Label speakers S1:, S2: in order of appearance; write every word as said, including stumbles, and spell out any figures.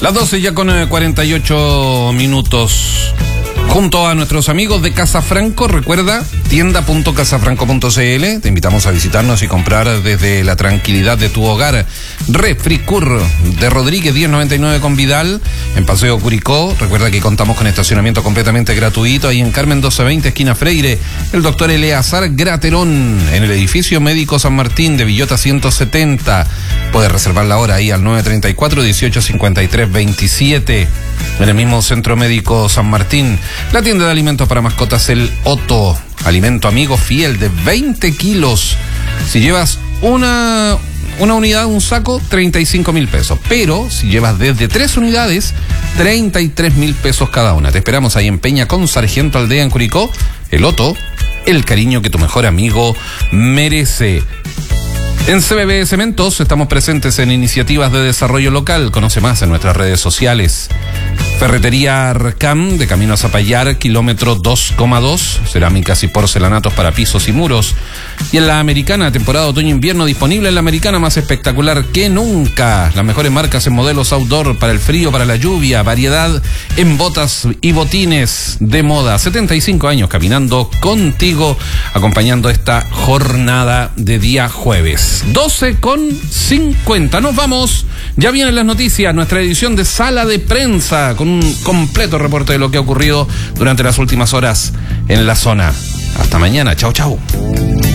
S1: Las doce ya con eh, cuarenta y ocho minutos. Junto a nuestros amigos de Casa Franco, recuerda, tienda punto casafranco punto cl. Te invitamos a visitarnos y comprar desde la tranquilidad de tu hogar. Refricur de Rodríguez diez noventa y nueve con Vidal, en Paseo Curicó. Recuerda que contamos con estacionamiento completamente gratuito ahí en Carmen doce veinte, esquina Freire. El doctor Eleazar Graterón, en el edificio médico San Martín de Villota ciento setenta. Puedes reservar la hora ahí al nueve treinta y cuatro, dieciocho cincuenta y tres, veintisiete. En el mismo Centro Médico San Martín. La tienda de alimentos para mascotas El Otto. Alimento amigo fiel de veinte kilos. Si llevas una, una unidad, un saco, treinta y cinco mil pesos. Pero si llevas desde tres unidades, treinta y tres mil pesos cada una. Te esperamos ahí en Peña con Sargento Aldea en Curicó. El Otto, el cariño que tu mejor amigo merece. En C B B Cementos estamos presentes en iniciativas de desarrollo local. Conoce más en nuestras redes sociales. Ferretería Arcam, de Camino a Zapallar, kilómetro dos coma dos. Cerámicas y porcelanatos para pisos y muros. Y en la Americana, temporada otoño-invierno, disponible en la Americana más espectacular que nunca. Las mejores marcas en modelos outdoor para el frío, para la lluvia. Variedad en botas y botines de moda. setenta y cinco años caminando contigo, acompañando esta jornada de día jueves. doce con cincuenta. Nos vamos. Ya vienen las noticias. Nuestra edición de Sala de Prensa con un completo reporte de lo que ha ocurrido durante las últimas horas en la zona. Hasta mañana. Chau, chau.